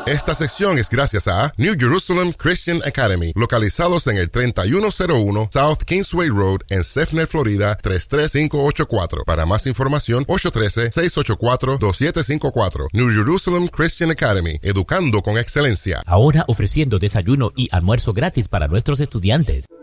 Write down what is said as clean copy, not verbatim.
Esta sección es gracias a New Jerusalem Christian Academy, localizados en el 3101 South Kingsway Road en Sefner, Florida 33584. Para más información, 813-684-2754. New Jerusalem Christian Academy, educando con excelencia. Ahora ofreciendo desayuno y almuerzo gratis para nuestros estudiantes.